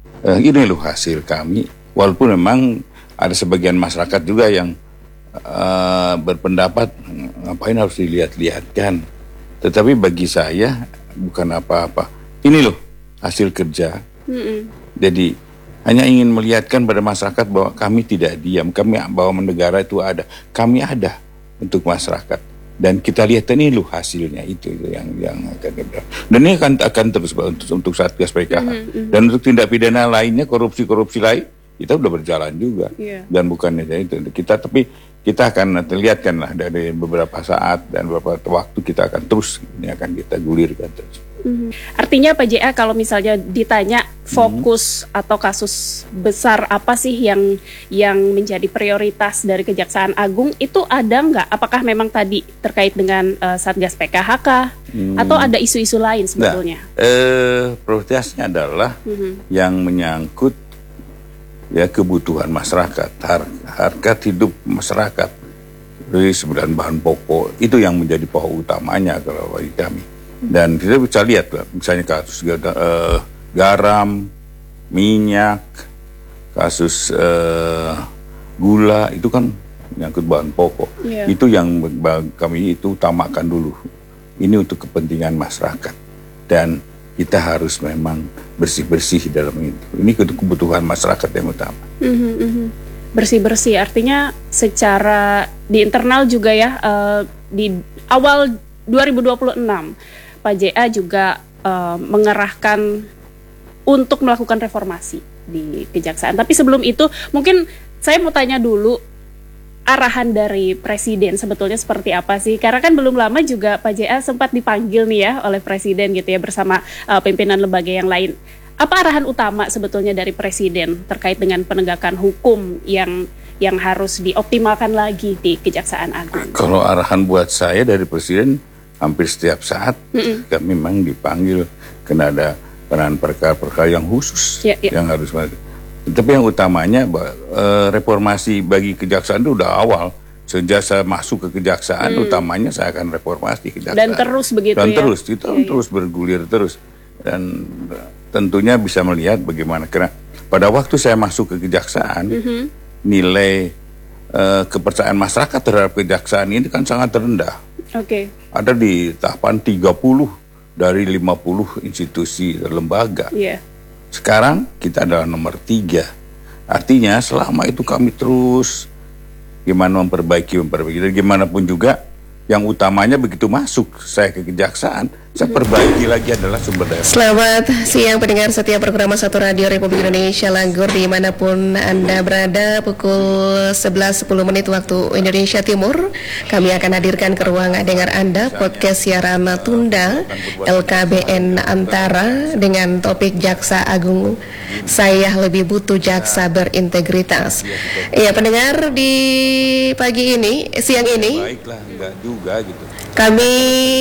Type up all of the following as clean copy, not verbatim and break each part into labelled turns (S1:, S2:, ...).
S1: Ini loh hasil kami. Walaupun memang ada sebagian masyarakat juga yang berpendapat ngapain harus dilihat-lihatkan. Tetapi bagi saya bukan apa-apa. Ini loh hasil kerja. Jadi hanya ingin melihatkan pada masyarakat bahwa kami tidak diam. Kami bahwa negara itu ada. Kami ada untuk masyarakat. Dan kita lihat ini loh hasilnya itu yang akan kita. Dan ini akan terus untuk Satgas PKH. Dan untuk tindak pidana lainnya, korupsi lain, kita udah berjalan juga. Dan bukannya itu kita akan lihatkan lah dari beberapa saat dan beberapa waktu kita akan terus ini akan kita gulirkan terus.
S2: Artinya Pak JA kalau misalnya ditanya fokus atau kasus besar apa sih yang menjadi prioritas dari Kejaksaan Agung itu ada nggak? Apakah memang tadi terkait dengan Satgas PKHK atau ada isu-isu lain sebetulnya?
S1: Prioritasnya adalah yang menyangkut ya kebutuhan masyarakat, harga hidup masyarakat, dari 9 bahan pokok itu yang menjadi pokok utamanya kalau bagi kami. Dan kita bisa lihat misalnya kasus garam, minyak, kasus gula itu kan menyangkut bahan pokok. Itu yang kami itu utamakan dulu. Ini untuk kepentingan masyarakat dan kita harus memang bersih-bersih dalam itu. Ini kebutuhan masyarakat yang utama. Bersih-bersih
S2: artinya secara di internal juga ya, di awal 2026 Pak JA juga mengerahkan untuk melakukan reformasi di Kejaksaan. Tapi sebelum itu mungkin saya mau tanya dulu arahan dari Presiden sebetulnya seperti apa sih? Karena kan belum lama juga Pak JA sempat dipanggil nih ya oleh Presiden gitu ya bersama pimpinan lembaga yang lain. Apa arahan utama sebetulnya dari Presiden terkait dengan penegakan hukum yang harus dioptimalkan lagi di Kejaksaan Agung?
S1: Kalau arahan buat saya dari Presiden hampir setiap saat kami memang dipanggil karena ada peran perkara-perkara yang khusus yang harus masuk. Tapi yang utamanya reformasi bagi kejaksaan itu udah awal. Sejak saya masuk ke kejaksaan utamanya saya akan reformasi kejaksaan.
S2: Dan terus begitu
S1: dan terus kita terus bergulir terus. Dan tentunya bisa melihat bagaimana karena pada waktu saya masuk ke kejaksaan nilai kepercayaan masyarakat terhadap kejaksaan ini kan sangat rendah. Ada di tahapan 30 dari 50 institusi lembaga. Sekarang kita adalah nomor 3. Artinya selama itu kami terus gimana memperbaiki dan gimana pun juga yang utamanya begitu masuk saya ke kejaksaan, saya perbaiki lagi adalah sumber daya.
S3: Selamat siang pendengar setiap program Satu Radio Republik Indonesia Langgur dimanapun Anda berada, pukul 11.10 waktu Indonesia Timur. Kami akan hadirkan ke ruang dengar Anda podcast siaran tunda LKBN Antara dengan topik Jaksa Agung Saya Lebih Butuh Jaksa Berintegritas. Iya pendengar, di pagi ini, siang ini
S1: baiklah, enggak juga gitu.
S3: Kami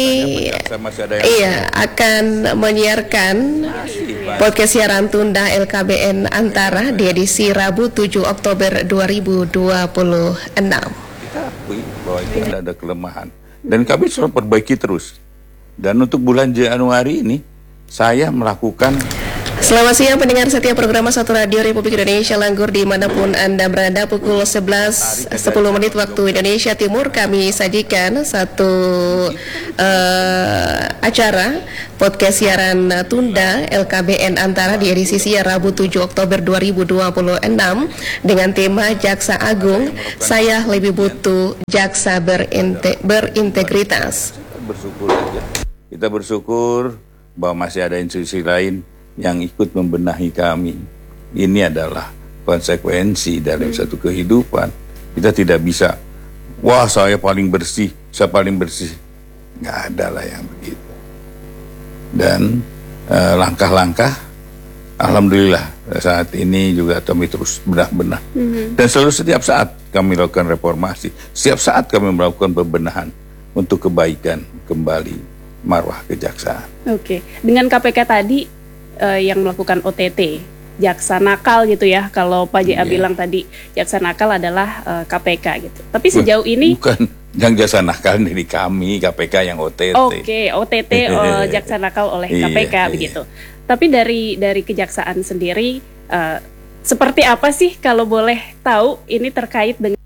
S3: akan menyiarkan podcast siaran tunda LKBN Antara di edisi Rabu 7 Oktober 2026.
S1: Kita akui bahwa itu ada kelemahan dan kami selalu perbaiki terus. Dan untuk bulan Januari ini saya melakukan.
S3: Selamat siang pendengar setiap program Satu Radio Republik Indonesia Langgur dimanapun Anda berada, pukul 11.10 waktu Indonesia Timur. Kami sajikan satu acara podcast siaran tunda LKBN Antara di edisi siar Rabu 7 Oktober 2026 dengan tema Jaksa Agung Saya Lebih Butuh Jaksa Berintegritas.
S1: Kita bersyukur bahwa masih ada institusi lain yang ikut membenahi kami. Ini adalah konsekuensi dalam satu kehidupan. Kita tidak bisa, wah saya paling bersih. Nggak ada lah yang begitu. Dan langkah-langkah, alhamdulillah saat ini juga kami terus benah-benah. Dan selalu setiap saat kami lakukan reformasi. Setiap saat kami melakukan pembenahan untuk kebaikan kembali marwah kejaksaan.
S2: Dengan KPK tadi yang melakukan OTT, jaksa nakal gitu ya. Kalau Pak JA bilang tadi jaksa nakal adalah KPK gitu. Tapi sejauh ini
S1: bukan yang jaksa nakal dari kami, KPK yang OTT.
S2: OTT jaksa nakal oleh KPK begitu. Tapi dari kejaksaan sendiri Seperti apa sih kalau boleh tahu ini terkait dengan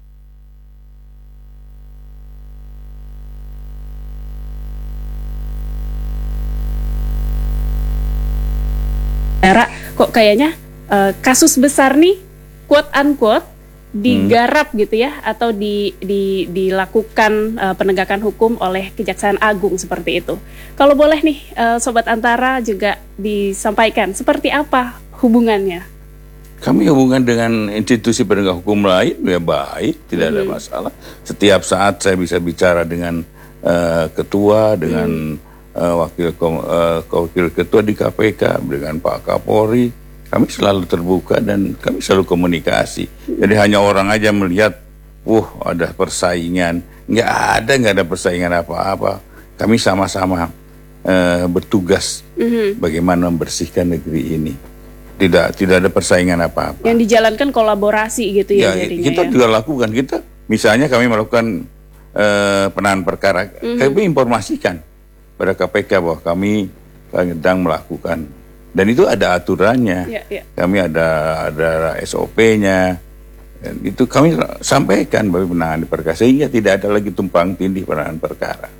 S2: kok kayaknya kasus besar nih quote unquote digarap gitu ya, atau dilakukan penegakan hukum oleh Kejaksaan Agung seperti itu. Kalau boleh nih Sobat Antara juga disampaikan seperti apa hubungannya?
S1: Kami hubungan dengan institusi penegak hukum lain ya baik, tidak ada masalah. Setiap saat saya bisa bicara dengan ketua, dengan wakil ketua di KPK, dengan Pak Kapolri. Kami selalu terbuka dan kami selalu komunikasi. Jadi hanya orang aja melihat, ada persaingan. Nggak ada persaingan apa-apa. Kami sama-sama bertugas bagaimana membersihkan negeri ini. Tidak ada persaingan apa-apa.
S2: Yang dijalankan kolaborasi gitu ya jadinya.
S1: Kita juga lakukan. Kita misalnya kami melakukan penanganan perkara, kami informasikan pada KPK bahwa kami sedang melakukan. Dan itu ada aturannya. Kami ada SOP-nya. Dan itu kami sampaikan bagi penanganan perkara sehingga tidak ada lagi tumpang tindih penanganan perkara.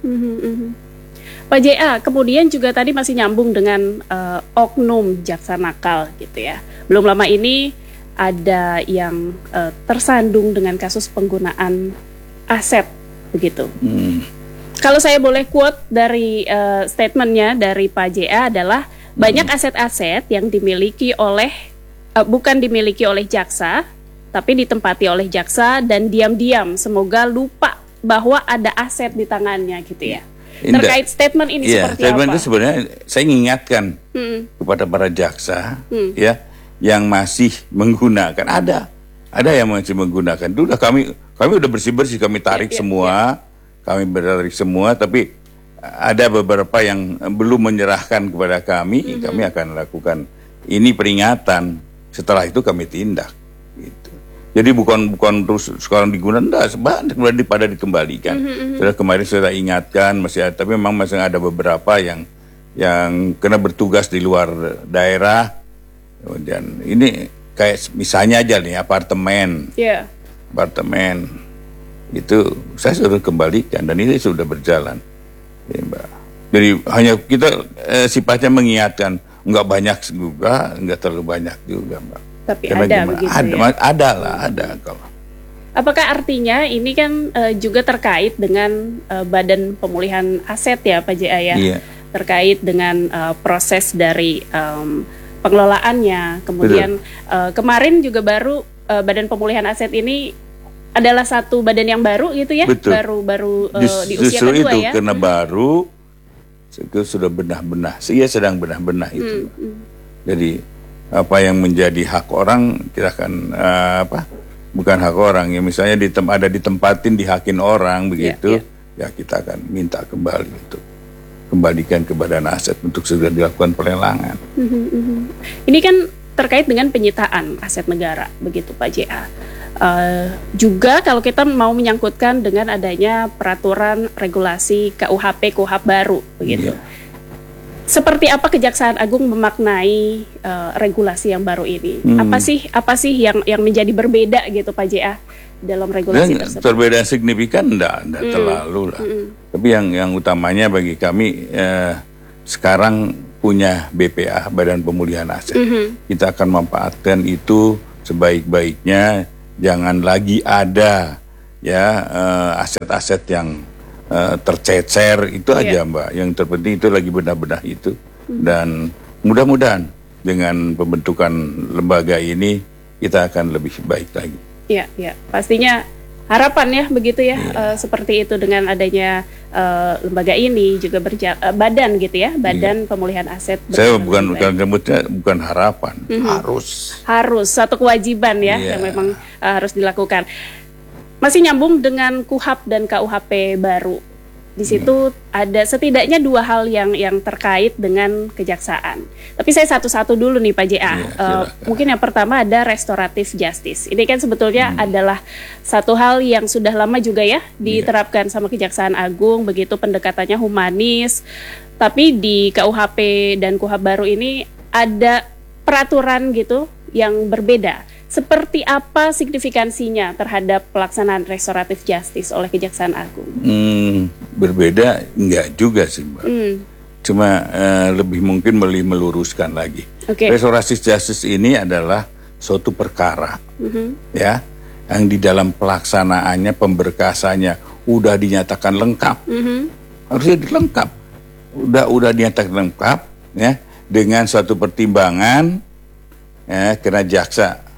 S2: Pak JA, kemudian juga tadi masih nyambung dengan oknum jaksa nakal gitu ya. Belum lama ini ada yang tersandung dengan kasus penggunaan aset begitu. Kalau saya boleh quote dari statementnya dari Pak JA adalah banyak aset-aset yang dimiliki oleh bukan dimiliki oleh jaksa, tapi ditempati oleh jaksa dan diam-diam semoga lupa bahwa ada aset di tangannya gitu ya. Terkait statement ini seperti
S1: statement
S2: apa?
S1: Itu sebenarnya saya mengingatkan kepada para jaksa ya yang masih menggunakan, ada yang masih menggunakan. Dulu kami udah bersih-bersih, kami tarik semua, kami tarik semua, tapi ada beberapa yang belum menyerahkan kepada kami, kami akan lakukan ini peringatan. Setelah itu kami tindak. Gitu. Jadi bukan terus sekarang digunakan, enggak, pada dikembalikan. Sudah kemarin saya ingatkan masih ada, tapi memang masih ada beberapa yang kena bertugas di luar daerah. Kemudian ini kayak misalnya aja nih apartemen itu saya sudah kembalikan dan ini sudah berjalan. Ya, Mbak. Jadi hanya kita sifatnya mengingatkan, nggak banyak juga, nggak terlalu banyak juga, Mbak.
S2: Tapi ada begitu ya?
S1: Ada kalau.
S2: Apakah artinya ini kan juga terkait dengan Badan Pemulihan Aset ya Pak JA ya?
S1: Iya.
S2: Terkait dengan proses dari pengelolaannya. Kemudian kemarin juga baru Badan Pemulihan Aset ini adalah satu badan yang baru gitu ya?
S1: Betul.
S2: Baru di usia kedua
S1: itu,
S2: ya?
S1: Karena baru itu sudah benah-benah. Saya sedang benah-benah itu. Jadi apa yang menjadi hak orang kita akan bukan hak orang ya, misalnya ditempatin dihakin orang begitu ya kita akan minta kembali untuk kembalikan ke Badan Aset untuk segera dilakukan pelelangan.
S2: Ini kan terkait dengan penyitaan aset negara begitu Pak JA. Juga kalau kita mau menyangkutkan dengan adanya peraturan regulasi KUHP baru begitu. Seperti apa Kejaksaan Agung memaknai regulasi yang baru ini? Apa sih yang menjadi berbeda gitu Pak JA dalam regulasi tersebut?
S1: Perbedaan signifikan enggak terlalu lah. Tapi yang utamanya bagi kami sekarang punya BPA, Badan Pemulihan Aset. Kita akan memanfaatkan itu sebaik-baiknya. Jangan lagi ada aset-aset yang tercecer itu aja Mbak. Yang terpenting itu lagi benar-benar itu. Dan mudah-mudahan dengan pembentukan lembaga ini kita akan lebih baik lagi.
S2: Iya. Pastinya harapan ya begitu ya, seperti itu dengan adanya lembaga ini juga badan gitu ya, Badan Pemulihan Aset.
S1: Saya bukan harapan, harus
S2: satu kewajiban ya yang memang harus dilakukan. Masih nyambung dengan KUHP dan KUHP baru. Di situ ada setidaknya dua hal yang terkait dengan kejaksaan. Tapi saya satu-satu dulu nih Pak JA. Mungkin yang pertama ada restoratif justice. Ini kan sebetulnya adalah satu hal yang sudah lama juga ya diterapkan sama Kejaksaan Agung, begitu pendekatannya humanis. Tapi di KUHP dan KUHP baru ini ada peraturan gitu yang berbeda. Seperti apa signifikansinya terhadap pelaksanaan restoratif justice oleh Kejaksaan Agung?
S1: Berbeda enggak juga sih, Mbak. Cuma lebih mungkin meluruskan lagi. Restoratif justice ini adalah suatu perkara, ya, yang di dalam pelaksanaannya, pemberkasannya udah dinyatakan lengkap, harusnya dilengkap, udah dinyatakan lengkap, ya, dengan suatu pertimbangan, ya, karena jaksa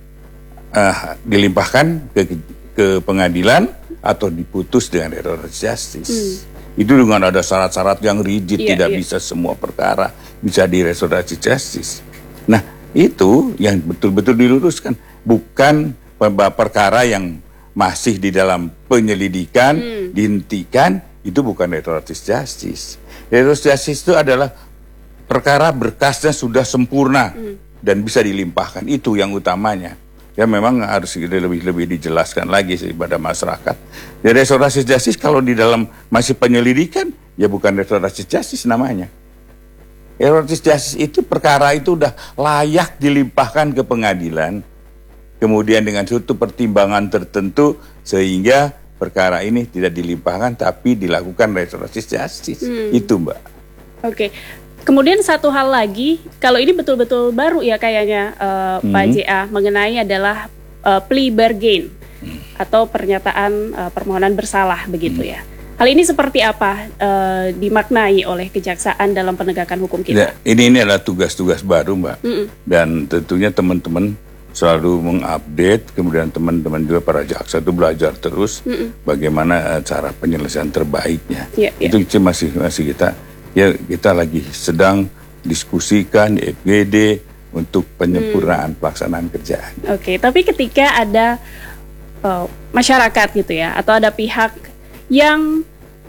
S1: dilimpahkan ke pengadilan atau diputus dengan restoratif justice. Itu dengan ada syarat-syarat yang rigid, tidak bisa semua perkara bisa di restoratif justice. Nah, itu yang betul-betul diluruskan, bukan perkara yang masih di dalam penyelidikan, dihentikan, itu bukan restoratif justice. Restoratif justice itu adalah perkara berkasnya sudah sempurna dan bisa dilimpahkan, itu yang utamanya. Ya memang harus lebih dijelaskan lagi sih pada masyarakat. Ya restoratif justice kalau di dalam masih penyelidikan, ya bukan restoratif justice namanya. Restoratif justice itu perkara itu udah layak dilimpahkan ke pengadilan, kemudian dengan suatu pertimbangan tertentu sehingga perkara ini tidak dilimpahkan tapi dilakukan restoratif justice. Itu, Mbak.
S2: Oke. Kemudian satu hal lagi, kalau ini betul-betul baru ya kayaknya Pak JA, mengenai adalah plea bargain atau pernyataan permohonan bersalah begitu ya. Hal ini seperti apa dimaknai oleh Kejaksaan dalam penegakan hukum kita?
S1: Ya, ini adalah tugas-tugas baru, Mbak. Dan tentunya teman-teman selalu mengupdate, kemudian teman-teman juga para jaksa itu belajar terus bagaimana cara penyelesaian terbaiknya. Itu masih kita lagi sedang diskusikan di FGD untuk penyempurnaan pelaksanaan kerjaan.
S2: Oke, tapi ketika ada masyarakat gitu ya, atau ada pihak yang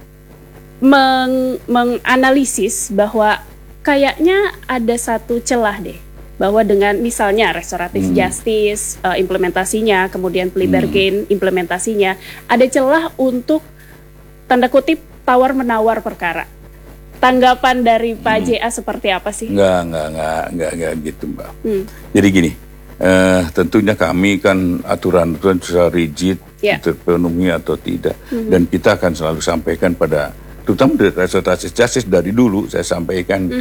S2: menganalisis bahwa kayaknya ada satu celah deh, bahwa dengan misalnya restoratif justice implementasinya, kemudian plea bargain implementasinya, ada celah untuk tanda kutip tawar-menawar perkara. Tanggapan dari Pak JA seperti apa sih?
S1: Enggak gitu, Mbak. Jadi gini, tentunya kami kan aturan sudah rigid, terpenuhi atau tidak, dan kita akan selalu sampaikan pada, terutama dari restoratif justice dari dulu saya sampaikan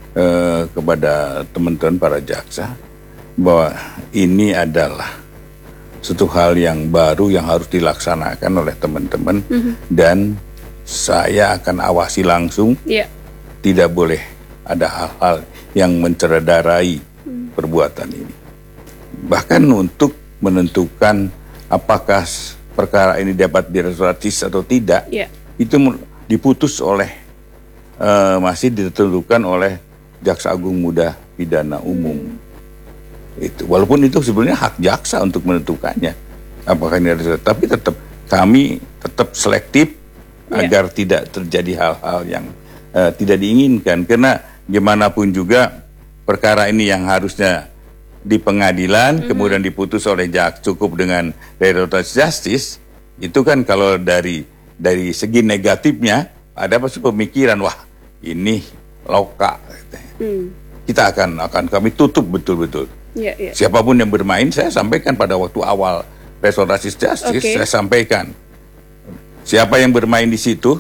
S1: kepada teman-teman para jaksa bahwa ini adalah suatu hal yang baru yang harus dilaksanakan oleh teman-teman dan saya akan awasi langsung. Tidak boleh ada hal-hal yang mencederai perbuatan ini. Bahkan untuk menentukan apakah perkara ini dapat direstoratif atau tidak, itu diputus oleh masih ditentukan oleh Jaksa Agung Muda Pidana Umum. Itu walaupun itu sebenarnya hak jaksa untuk menentukannya apakah ini restoratif, tapi tetap kami tetap selektif agar tidak terjadi hal-hal yang tidak diinginkan, karena gimana pun juga perkara ini yang harusnya di pengadilan kemudian diputus oleh cukup dengan restoratif justice, itu kan kalau dari segi negatifnya ada pasti pemikiran, wah ini loka, kita akan kami tutup betul-betul. Siapapun yang bermain, saya sampaikan pada waktu awal restoratif justice, saya sampaikan siapa yang bermain di situ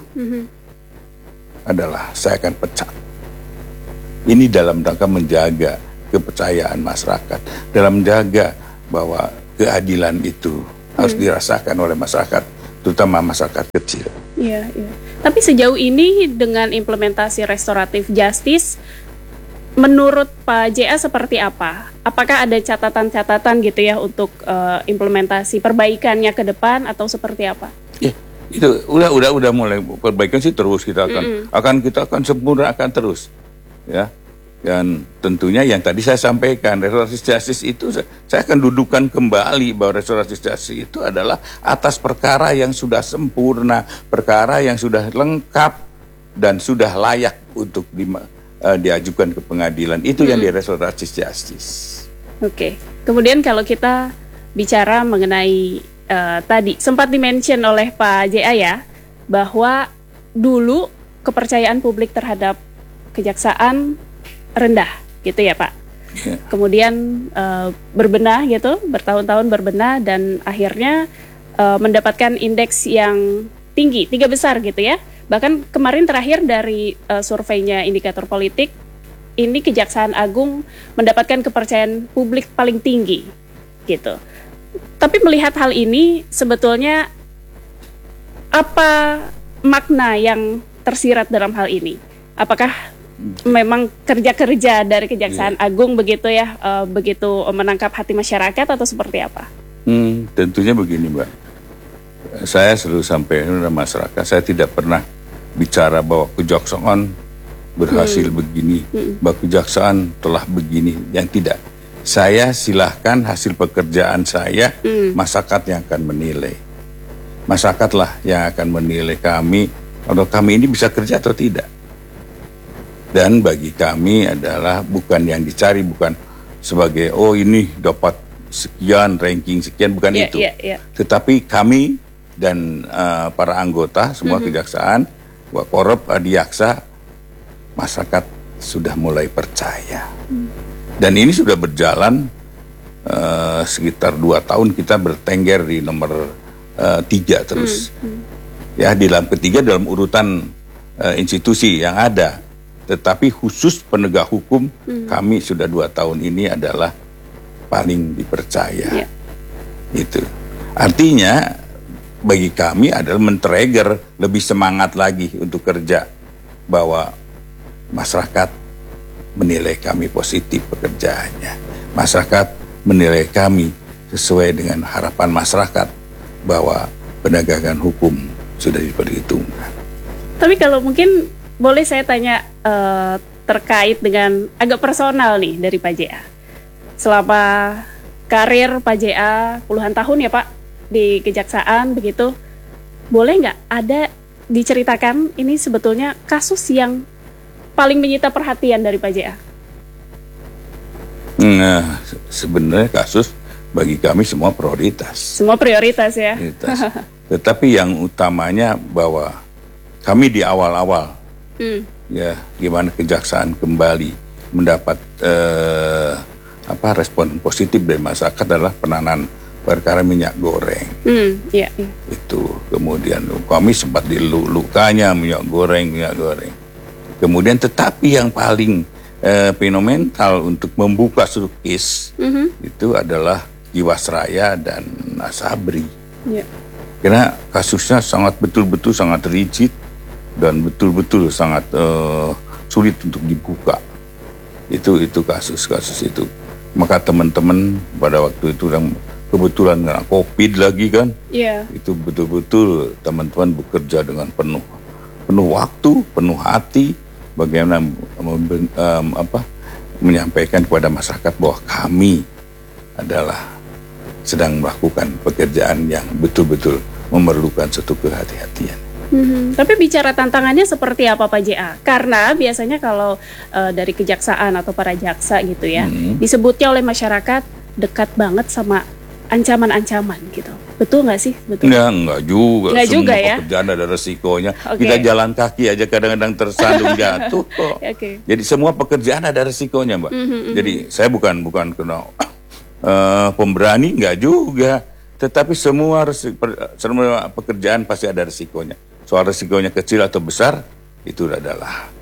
S1: adalah saya akan pecat. Ini dalam rangka menjaga kepercayaan masyarakat, dalam menjaga bahwa keadilan itu harus dirasakan oleh masyarakat, terutama masyarakat kecil.
S2: Tapi sejauh ini dengan implementasi restoratif justice, menurut Pak JA seperti apa? Apakah ada catatan-catatan gitu ya untuk implementasi perbaikannya ke depan atau seperti apa?
S1: Itu udah mulai perbaikan sih, terus kita akan sempurnakan terus, ya. Dan tentunya yang tadi saya sampaikan, restoratif justice itu saya akan dudukan kembali bahwa restoratif justice itu adalah atas perkara yang sudah sempurna, perkara yang sudah lengkap dan sudah layak untuk diajukan ke pengadilan. Itu yang di restoratif justice.
S2: Kemudian kalau kita bicara mengenai tadi sempat dimention oleh Pak JA ya, bahwa dulu kepercayaan publik terhadap kejaksaan rendah gitu ya Pak. kemudian berbenah gitu, bertahun-tahun berbenah dan akhirnya mendapatkan indeks yang tinggi, 3 besar gitu ya. Bahkan kemarin terakhir dari surveinya Indikator Politik, ini Kejaksaan Agung mendapatkan kepercayaan publik paling tinggi gitu. Tapi melihat hal ini sebetulnya apa makna yang tersirat dalam hal ini? Apakah memang kerja-kerja dari Kejaksaan Agung begitu ya, begitu menangkap hati masyarakat atau seperti apa?
S1: Tentunya begini, Mbak. Saya selalu sampaikan kepada masyarakat, saya tidak pernah bicara bahwa kejaksaan berhasil begini, bahwa kejaksaan telah begini, yang tidak. Saya silahkan hasil pekerjaan saya, masyarakat yang akan menilai. Masyarakatlah yang akan menilai kami, atau kami ini bisa kerja atau tidak. Dan bagi kami adalah bukan yang dicari, bukan sebagai ini dapat sekian, ranking sekian, bukan itu. Tetapi kami dan para anggota semua kejaksaan, Korup, Adiaksa, masyarakat sudah mulai percaya. Dan ini sudah berjalan sekitar 2 tahun kita bertengger di nomor 3 terus. Ya, di dalam ketiga dalam urutan institusi yang ada. Tetapi khusus penegak hukum kami sudah 2 tahun ini adalah paling dipercaya. Itu artinya bagi kami adalah men-trigger lebih semangat lagi untuk kerja, bahwa masyarakat menilai kami positif pekerjaannya, masyarakat menilai kami sesuai dengan harapan masyarakat bahwa penegakan hukum sudah diperhitungkan. Tapi kalau mungkin boleh saya tanya terkait dengan agak personal nih dari Pak JA. Selama karir Pak JA puluhan tahun ya Pak di Kejaksaan begitu, boleh nggak ada diceritakan ini sebetulnya kasus yang paling menyita perhatian dari Pak JA? Nah, sebenarnya kasus bagi kami semua prioritas. Semua prioritas ya. Prioritas. Tetapi yang utamanya bahwa kami di awal-awal ya, gimana kejaksaan kembali mendapat respon positif dari masyarakat adalah penanganan perkara minyak goreng. Itu kemudian kami sempat dilukanya minyak goreng. Kemudian tetapi yang paling fenomenal untuk membuka sukis itu adalah Jiwasraya dan Asabri. Karena kasusnya sangat betul-betul sangat rigid dan betul-betul sangat sulit untuk dibuka. Itu kasus-kasus itu. Maka teman-teman pada waktu itu yang kebetulan kena COVID lagi kan, itu betul-betul teman-teman bekerja dengan penuh waktu, penuh hati, bagaimana menyampaikan kepada masyarakat bahwa kami adalah sedang melakukan pekerjaan yang betul-betul memerlukan suatu kehati-hatian. Tapi bicara tantangannya seperti apa Pak JA? Karena biasanya kalau dari kejaksaan atau para jaksa gitu ya, disebutnya oleh masyarakat dekat banget sama ancaman-ancaman gitu. Betul nggak sih? Betul? Ya, enggak juga. Enggak semua juga ya? Pekerjaan ada resikonya. Kita jalan kaki aja kadang-kadang tersandung jatuh kok. Jadi semua pekerjaan ada resikonya, Mbak. Jadi saya bukan kena pemberani, enggak juga. Tetapi semua pekerjaan pasti ada resikonya. Soal resikonya kecil atau besar itu adalah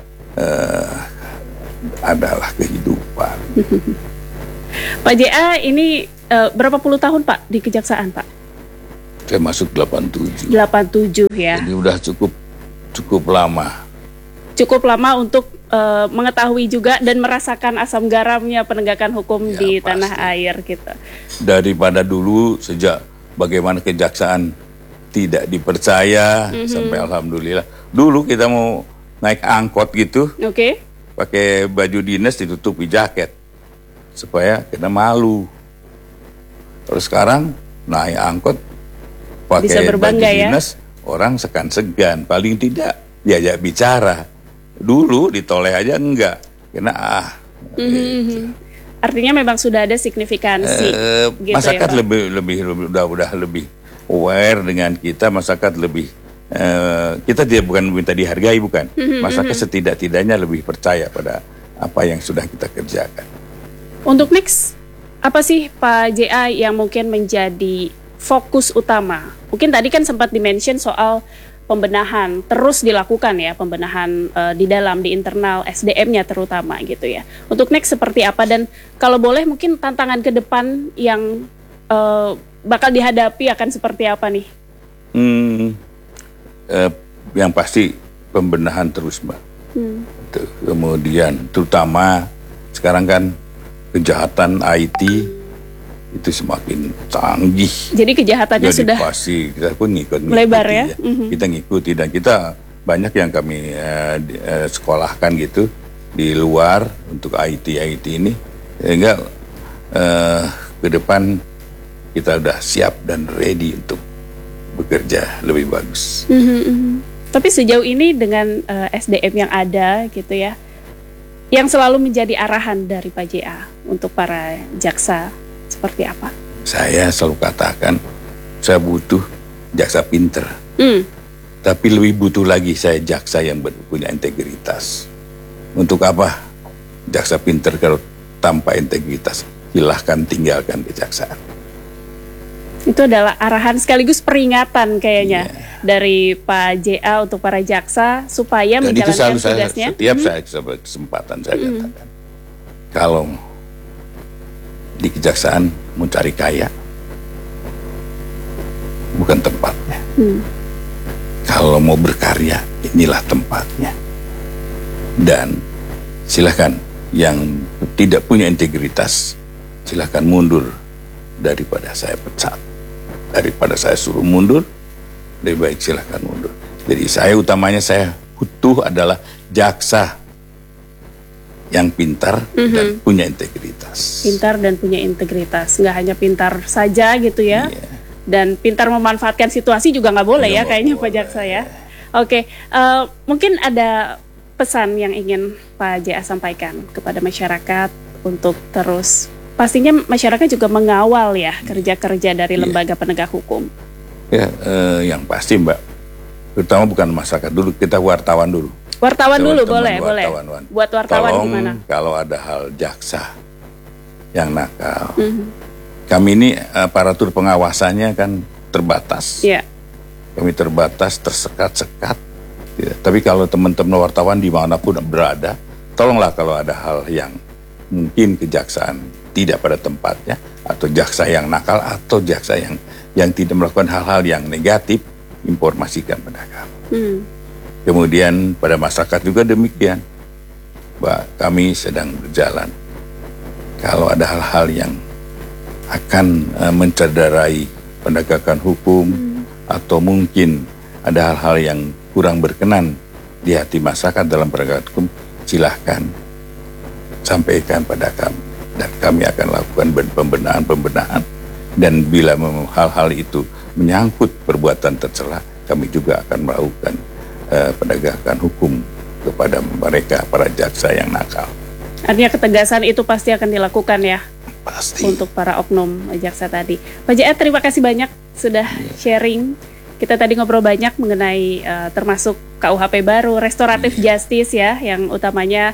S1: kehidupan. Pak JA ini berapa puluh tahun Pak di Kejaksaan Pak? Saya masuk 87. 87 ya. Jadi udah cukup lama. Cukup lama untuk mengetahui juga dan merasakan asam garamnya penegakan hukum di pasti. Tanah air gitu. Daripada dulu sejak bagaimana kejaksaan tidak dipercaya sampai alhamdulillah. Dulu kita mau naik angkot gitu, pakai baju dinas ditutupi jaket supaya kita malu. Terus sekarang naik angkot pakai baju dinas, orang segan-segan, paling tidak diajak bicara. Dulu ditoleh aja enggak, karena gitu. Artinya memang sudah ada signifikansi. Gitu masyarakat ya, udah lebih aware dengan kita, masyarakat lebih kita bukan minta dihargai, bukan. Masyarakat setidak-tidaknya lebih percaya pada apa yang sudah kita kerjakan.
S2: Untuk next, apa sih Pak JA yang mungkin menjadi fokus utama? Mungkin tadi kan sempat di-mention soal pembenahan, terus dilakukan ya pembenahan di internal SDM-nya terutama gitu ya. Untuk next seperti apa, dan kalau boleh mungkin tantangan ke depan yang bakal dihadapi akan seperti apa nih?
S1: Yang pasti pembenahan terus, Mbak. Kemudian terutama sekarang kan kejahatan IT itu semakin canggih.
S2: Jadi kejahatannya sudah
S1: pasti kita pun ngikut
S2: lebar ya.
S1: Kita ngikuti, dan kita banyak yang kami sekolahkan gitu di luar untuk IT ini, sehingga ke depan kita udah siap dan ready untuk bekerja lebih bagus.
S2: Tapi sejauh ini dengan SDM yang ada gitu ya, yang selalu menjadi arahan dari Pak JA untuk para jaksa seperti apa?
S1: Saya selalu katakan, saya butuh jaksa pinter. Tapi lebih butuh lagi saya jaksa yang punya integritas. Untuk apa jaksa pinter kalau tanpa integritas? Silahkan tinggalkan kejaksaan.
S2: Itu adalah arahan sekaligus peringatan kayaknya dari Pak JA untuk para jaksa supaya
S1: dan
S2: menjalankan
S1: itu
S2: tugasnya.
S1: Setiap saya kesempatan saya katakan, kalau di kejaksaan mencari kaya bukan tempatnya. Kalau mau berkarya, inilah tempatnya. Dan silakan yang tidak punya integritas, silakan mundur daripada saya pecat. Daripada saya suruh mundur, lebih baik silakan mundur. Jadi saya utamanya saya butuh adalah jaksa yang pintar dan punya integritas.
S2: Pintar dan punya integritas, nggak hanya pintar saja gitu ya. Dan pintar memanfaatkan situasi juga nggak boleh ya kayaknya Pak Jaksa ya. Oke, mungkin ada pesan yang ingin Pak JA sampaikan kepada masyarakat untuk terus, pastinya masyarakat juga mengawal ya kerja-kerja dari lembaga penegak hukum.
S1: Ya, yang pasti Mbak, terutama bukan masyarakat dulu, kita wartawan dulu.
S2: Wartawan dulu boleh. Buat wartawan
S1: Tolong,
S2: gimana?
S1: kalau ada hal jaksa yang nakal, kami ini aparatur pengawasannya kan terbatas. Kami terbatas, tersekat-sekat. Ya, tapi kalau teman-teman wartawan dimanapun berada, tolonglah kalau ada hal yang mungkin kejaksaan tidak pada tempatnya, atau jaksa yang nakal, atau jaksa yang tidak melakukan hal-hal yang negatif, informasikan pada kami. Kemudian pada masyarakat juga demikian, Mbak, kami sedang berjalan. Kalau ada hal-hal yang akan mencederai penegakan hukum, atau mungkin ada hal-hal yang kurang berkenan di hati masyarakat dalam penegakan hukum, silahkan sampaikan pada kami. Dan kami akan lakukan pembenahan. Dan bila hal-hal itu menyangkut perbuatan tercela, kami juga akan melakukan penegakan hukum kepada mereka, para jaksa yang nakal.
S2: Artinya ketegasan itu pasti akan dilakukan ya?
S1: Pasti.
S2: Untuk para oknum jaksa tadi. Pak JA, terima kasih banyak sudah sharing. Kita tadi ngobrol banyak mengenai termasuk KUHP baru, restoratif justice ya, yang utamanya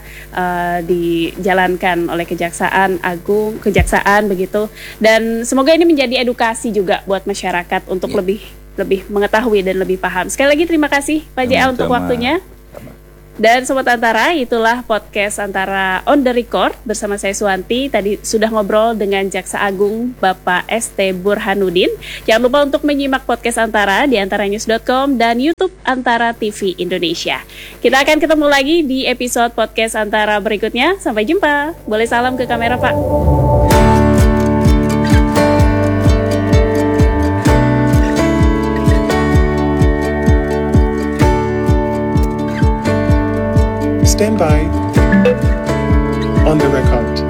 S2: dijalankan oleh Kejaksaan Agung, Kejaksaan begitu. Dan semoga ini menjadi edukasi juga buat masyarakat untuk lebih mengetahui dan lebih paham. Sekali lagi terima kasih Pak JA untuk waktunya. Dan Sobat Antara, itulah podcast Antara on the record bersama saya Suwanti. Tadi sudah ngobrol dengan Jaksa Agung Bapak ST Burhanuddin. Jangan lupa untuk menyimak podcast Antara di antaranews.com dan YouTube Antara TV Indonesia. Kita akan ketemu lagi di episode podcast Antara berikutnya. Sampai jumpa. Boleh salam ke kamera, Pak.
S4: Stand by on the record.